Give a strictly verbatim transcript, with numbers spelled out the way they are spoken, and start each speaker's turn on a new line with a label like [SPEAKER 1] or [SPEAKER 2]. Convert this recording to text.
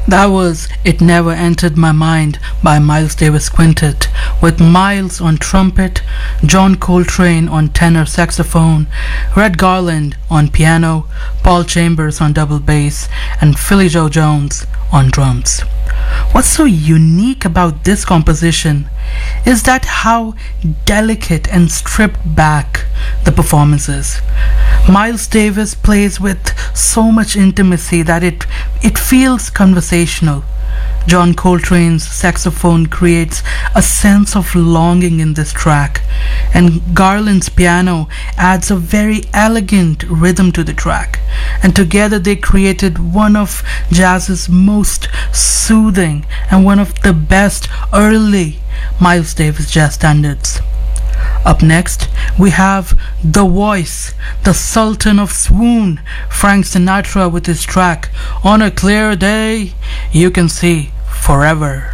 [SPEAKER 1] That was It Never Entered My Mind by Miles Davis Quintet, with Miles on trumpet, John Coltrane on tenor saxophone, Red Garland on piano, Paul Chambers on double bass, and Philly Joe Jones on drums. What's so unique about this composition is that how delicate and stripped back the performance is. Miles Davis plays with so much intimacy that it it feels conversational. John Coltrane's saxophone creates a sense of longing in this track, and Garland's piano adds a very elegant rhythm to the track, and together they created one of jazz's most soothing and one of the best early Miles Davis jazz standards. Up next, we have The Voice, the Sultan of Swoon, Frank Sinatra with his track On a Clear Day You Can See Forever.